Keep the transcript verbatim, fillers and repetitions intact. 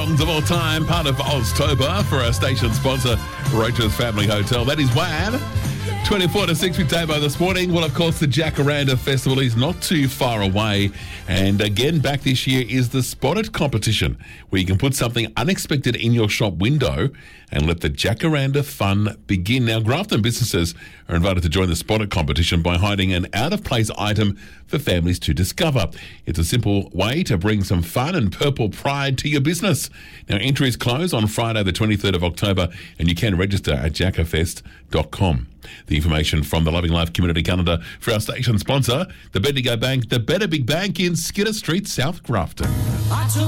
songs of all time, part of Oztober for our station sponsor, Roach's Family Hotel. That is Wham! twenty-four to six with Davo this morning. Well, of course, the Jacaranda Festival is not too far away. And again, back this year is the Spotted competition, where you can put something unexpected in your shop window and let the Jacaranda fun begin. Now, Grafton businesses are invited to join the Spotted competition by hiding an out-of-place item for families to discover. It's a simple way to bring some fun and purple pride to your business. Now, entries close on Friday the twenty-third of October, and you can register at jackerfest dot com. The information from the Loving Life Community Calendar for our station sponsor, the Bendigo Bank, the Better Big Bank in Skidder Street, South Grafton.